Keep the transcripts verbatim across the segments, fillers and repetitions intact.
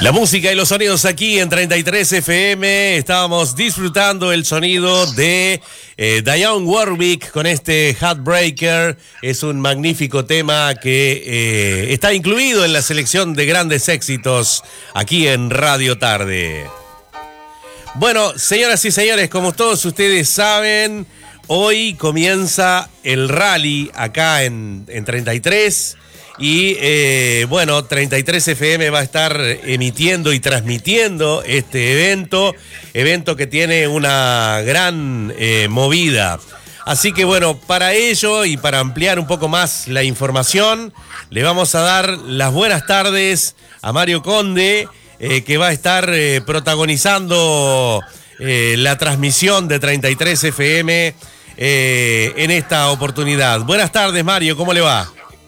La música y los sonidos aquí en treinta y tres F M. Estábamos disfrutando el sonido de eh, Dionne Warwick con este Heartbreaker. Es un magnífico tema que eh, está incluido en la selección de grandes éxitos aquí en Radio Tarde. Bueno, señoras y señores, como todos ustedes saben, hoy comienza el rally acá en, en treinta y tres. Y eh, bueno, treinta y tres F M va a estar emitiendo y transmitiendo este evento, evento que tiene una gran eh, movida. Así que bueno, para ello y para ampliar un poco más la información, le vamos a dar las buenas tardes a Mario Conde, eh, que va a estar eh, protagonizando eh, la transmisión de treinta y tres F M eh, en esta oportunidad. Buenas tardes, Mario, ¿cómo le va?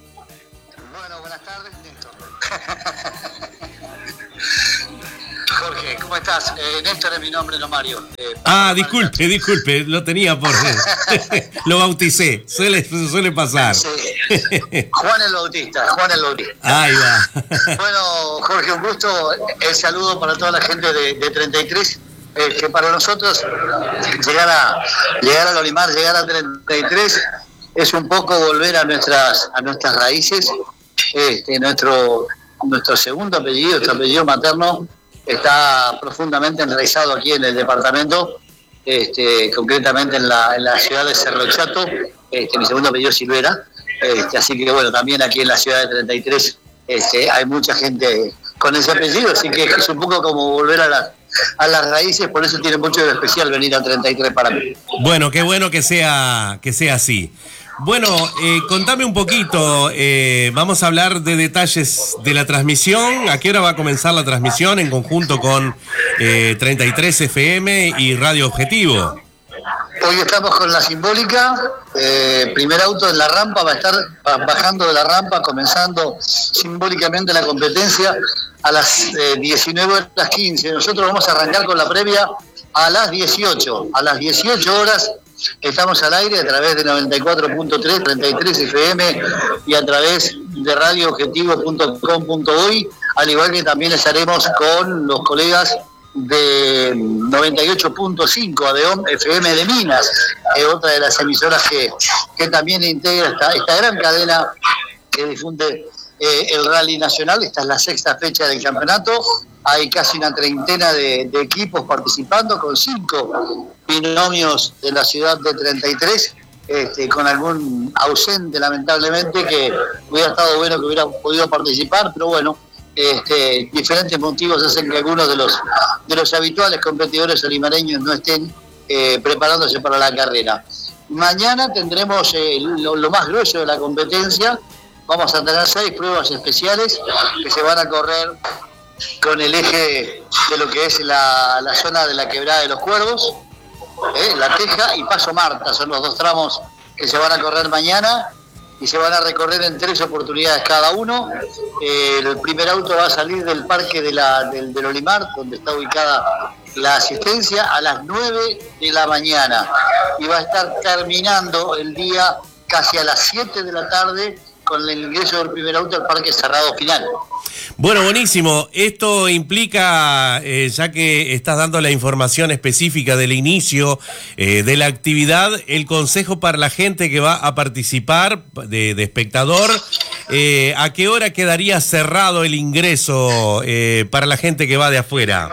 Jorge, ¿cómo estás? Eh, Néstor es mi nombre, no Mario. Eh, ah, disculpe, disculpe, lo tenía por... lo bauticé, suele, suele pasar. Sí. Juan el Bautista, Juan el Bautista. Ahí va. Bueno, Jorge, un gusto. El saludo para toda la gente de, de treinta y tres. Eh, que para nosotros llegar a llegar a Olimar, llegar a treinta y tres es un poco volver a nuestras a nuestras raíces. Este, nuestro nuestro segundo apellido, nuestro apellido materno está profundamente enraizado aquí en el departamento, este, concretamente en la, en la ciudad de Cerro Chato. Este, mi segundo apellido es Silvera, este, así que bueno, también aquí en la ciudad de treinta y tres este, hay mucha gente con ese apellido, así que es un poco como volver a las a las raíces, por eso tiene mucho de especial venir a treinta y tres para mí. Bueno, qué bueno que sea que sea así. Bueno, eh, contame un poquito, eh, vamos a hablar de detalles de la transmisión. ¿A qué hora va a comenzar la transmisión en conjunto con eh, treinta y tres F M y Radio Objetivo? Hoy estamos con la simbólica, eh, primer auto en la rampa, va a estar bajando de la rampa, comenzando simbólicamente la competencia a las eh, diecinueve horas quince. Nosotros vamos a arrancar con la previa a las dieciocho. A las dieciocho horas estamos al aire a través de noventa y cuatro punto tres, treinta y tres F M y a través de radio objetivo punto com punto uy, al igual que también estaremos con los colegas de noventa y ocho punto cinco Adeón F M de Minas, que es otra de las emisoras que, que también integra esta, esta gran cadena que difunde eh, el rally nacional. Esta es la sexta fecha del campeonato, hay casi una treintena de, de equipos participando, con cinco binomios de la ciudad de treinta y tres, este, con algún ausente lamentablemente, que hubiera estado bueno que hubiera podido participar, pero bueno, Este, diferentes motivos hacen que algunos de los de los habituales competidores olimareños no estén eh, preparándose para la carrera. Mañana tendremos eh, lo, lo más grueso de la competencia. Vamos a tener seis pruebas especiales que se van a correr con el eje de lo que es la, la zona de la Quebrada de los Cuervos, eh, La Teja y Paso Marta. Son los dos tramos que se van a correr mañana y se van a recorrer en tres oportunidades cada uno. Eh, el primer auto va a salir del parque de la, del, del Olimar, donde está ubicada la asistencia, a las nueve de la mañana, y va a estar terminando el día casi a las siete de la tarde con el ingreso del primer auto al parque cerrado final. Bueno, buenísimo. Esto implica, eh, ya que estás dando la información específica del inicio eh, de la actividad, el consejo para la gente que va a participar de, de espectador, eh, ¿a qué hora quedaría cerrado el ingreso eh, para la gente que va de afuera?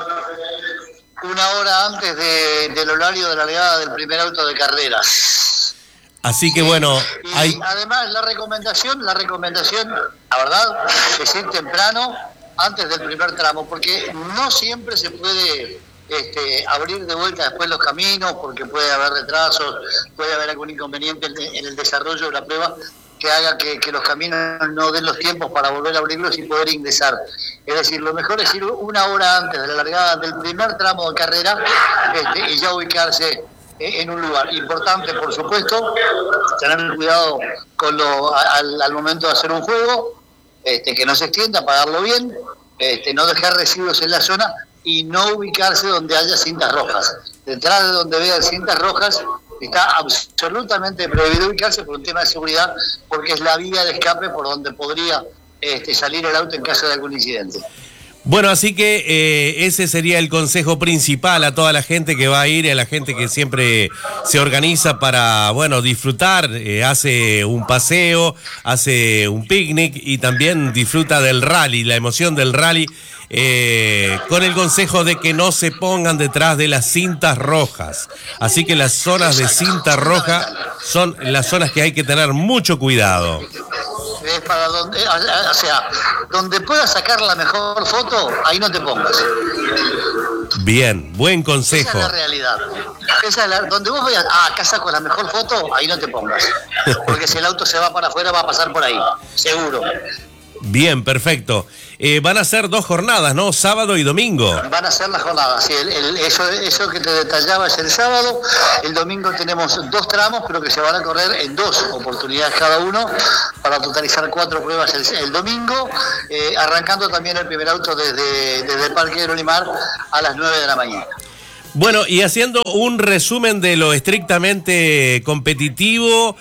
Una hora antes de, del horario de la llegada del primer auto de carreras. Así que bueno, y hay... además la recomendación, la recomendación, la verdad, es ir temprano antes del primer tramo, porque no siempre se puede este, abrir de vuelta después los caminos, porque puede haber retrasos, puede haber algún inconveniente en el desarrollo de la prueba que haga que, que los caminos no den los tiempos para volver a abrirlos y poder ingresar. Es decir, lo mejor es ir una hora antes de la largada del primer tramo de carrera este, y ya ubicarse en un lugar. Importante, por supuesto, tener cuidado con lo, al, al momento de hacer un juego, este, que no se extienda, pagarlo bien, este, no dejar residuos en la zona y no ubicarse donde haya cintas rojas. Detrás de donde vean cintas rojas está absolutamente prohibido ubicarse por un tema de seguridad, porque es la vía de escape por donde podría este, salir el auto en caso de algún incidente. Bueno, así que eh, ese sería el consejo principal a toda la gente que va a ir y a la gente que siempre se organiza para, bueno, disfrutar, eh, hace un paseo, hace un picnic y también disfruta del rally, la emoción del rally, eh, con el consejo de que no se pongan detrás de las cintas rojas. Así que las zonas de cinta roja son las zonas que hay que tener mucho cuidado. Es para donde, o sea, donde puedas sacar la mejor foto, ahí no te pongas. Bien, buen consejo. Esa es la realidad. Esa es la, donde vos veas, ah, acá saco la mejor foto, ahí no te pongas. Porque si el auto se va para afuera, va a pasar por ahí, seguro. Bien, perfecto. Eh, van a ser dos jornadas, ¿no? Sábado y domingo. Van a ser las jornadas, sí. El, el, eso, eso que te detallaba es el sábado. El domingo tenemos dos tramos, pero que se van a correr en dos oportunidades cada uno, para totalizar cuatro pruebas el, el domingo, eh, arrancando también el primer auto desde, desde el Parque de Olimar a las nueve de la mañana. Bueno, y haciendo un resumen de lo estrictamente competitivo,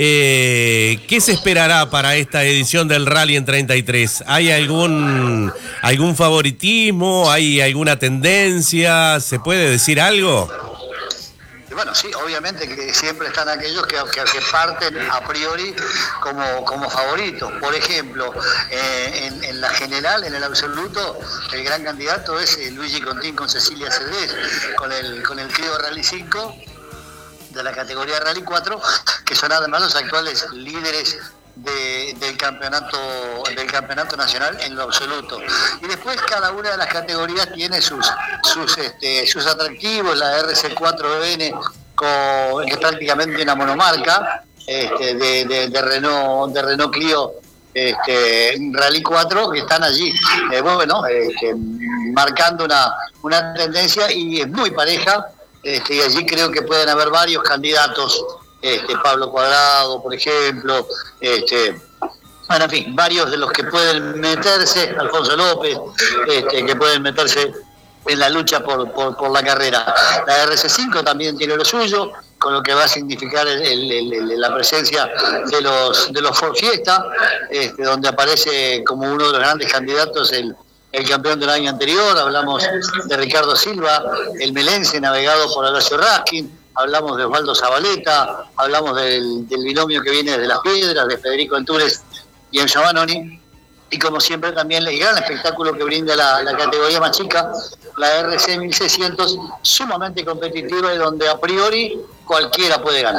eh, ¿qué se esperará para esta edición del Rally en treinta y tres? ¿Hay algún, algún favoritismo? ¿Hay alguna tendencia? ¿Se puede decir algo? Bueno, sí, obviamente que siempre están aquellos que, que, que parten a priori como, como favoritos. Por ejemplo, eh, en, en la general, en el absoluto, el gran candidato es eh, Luigi Contín con Cecilia Cedrés, con el, con el Clio Rally cinco de la categoría Rally cuatro, que son además los actuales líderes De, del campeonato del campeonato nacional en lo absoluto. Y después cada una de las categorías tiene sus sus este, sus atractivos. La R C cuatro N, con, que es prácticamente una monomarca, este, de, de, de Renault de Renault Clio, este, Rally cuatro, que están allí, eh, bueno, este, marcando una, una tendencia, y es muy pareja, este, y allí creo que pueden haber varios candidatos. Este, Pablo Cuadrado, por ejemplo, este, bueno, en fin, varios de los que pueden meterse, Alfonso López, este, que pueden meterse en la lucha por, por, por la carrera. La R C cinco también tiene lo suyo, con lo que va a significar el, el, el, la presencia de los de los Ford Fiesta, este, donde aparece como uno de los grandes candidatos el el campeón del año anterior. Hablamos de Ricardo Silva, el Melense, navegado por Horacio Raskin. Hablamos de Osvaldo Zabaleta, hablamos del, del binomio que viene desde Las Piedras, de Federico Antúnez y Enzo Manoni, y como siempre también el gran espectáculo que brinda la, la categoría más chica, la R C mil seiscientos, sumamente competitiva y donde a priori cualquiera puede ganar.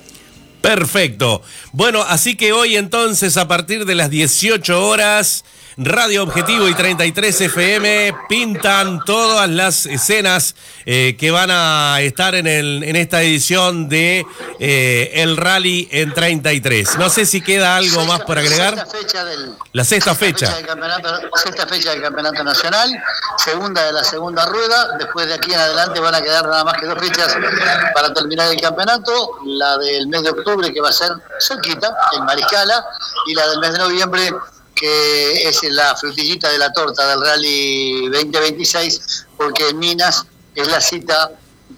Perfecto. Bueno, así que hoy entonces a partir de las dieciocho horas, Radio Objetivo y treinta y tres F M pintan todas las escenas eh, que van a estar en, el, en esta edición de eh, el Rally en treinta y tres. No sé si queda algo sexta, más por agregar. Sexta fecha del, la sexta, sexta fecha. fecha del campeonato, sexta fecha del campeonato nacional, segunda de la segunda rueda. Después de aquí en adelante van a quedar nada más que dos fechas para terminar el campeonato. La del mes de octubre, que va a ser cerquita, en Mariscala, y la del mes de noviembre, que es la frutillita de la torta del Rally veinte veintiséis, porque en Minas es la cita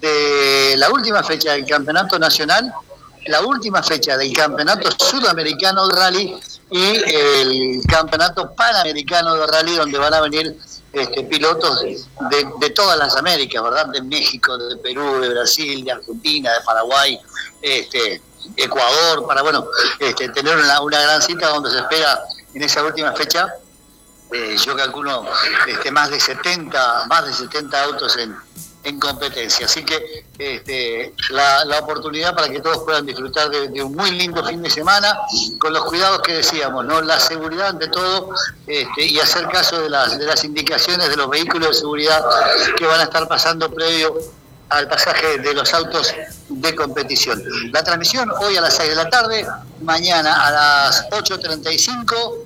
de la última fecha del campeonato nacional, la última fecha del campeonato sudamericano de rally y el campeonato panamericano de rally, donde van a venir este, pilotos de, de, de todas las Américas, ¿verdad? De México, de Perú, de Brasil, de Argentina, de Paraguay, este, Ecuador, para bueno, este, tener una, una gran cita donde se espera en esa última fecha, eh, yo calculo este, más de setenta, más de setenta autos en, en competencia. Así que este, la, la oportunidad para que todos puedan disfrutar de, de un muy lindo fin de semana, con los cuidados que decíamos, ¿no? La seguridad ante todo, este, y hacer caso de las, de las indicaciones de los vehículos de seguridad que van a estar pasando previo al pasaje de los autos de competición. La transmisión hoy a las seis de la tarde, mañana a las ocho treinta y cinco,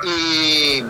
y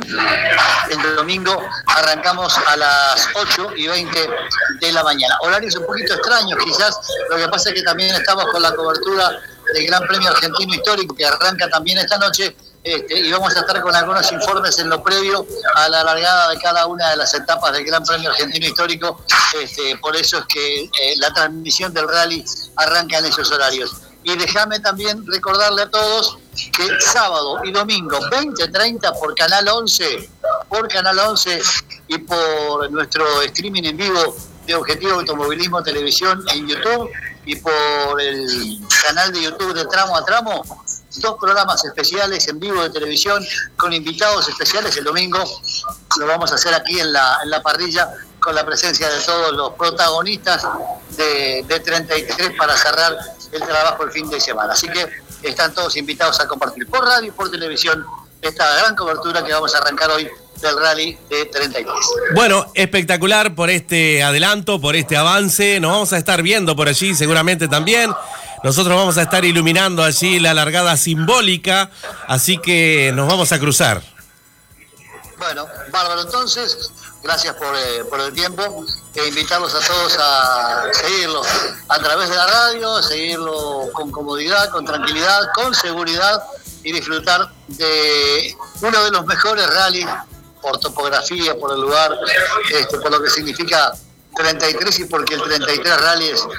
el domingo arrancamos a las ocho y veinte de la mañana. Horarios un poquito extraños quizás, lo que pasa es que también estamos con la cobertura del Gran Premio Argentino Histórico, que arranca también esta noche, este, y vamos a estar con algunos informes en lo previo a la largada de cada una de las etapas del Gran Premio Argentino Histórico. Este, por eso es que eh, la transmisión del rally arranca en esos horarios. Y déjame también recordarle a todos que sábado y domingo veinte treinta por Canal once, por Canal once y por nuestro streaming en vivo de Objetivo Automovilismo Televisión en YouTube y por el canal de YouTube de Tramo a Tramo, dos programas especiales en vivo de televisión con invitados especiales. El domingo lo vamos a hacer aquí en la, en la parrilla con la presencia de todos los protagonistas de, de treinta y tres para cerrar el trabajo el fin de semana. Así que están todos invitados a compartir por radio y por televisión esta gran cobertura que vamos a arrancar hoy del Rally de treinta y tres. Bueno, espectacular por este adelanto, por este avance. Nos vamos a estar viendo por allí seguramente también. Nosotros vamos a estar iluminando allí la largada simbólica, así que nos vamos a cruzar. Bueno, bárbaro entonces. Gracias por, eh, por el tiempo. E invitarlos a todos a seguirlo a través de la radio, seguirlo con comodidad, con tranquilidad, con seguridad y disfrutar de uno de los mejores rallies por topografía, por el lugar, este, por lo que significa treinta y tres y porque el treinta y tres Rally es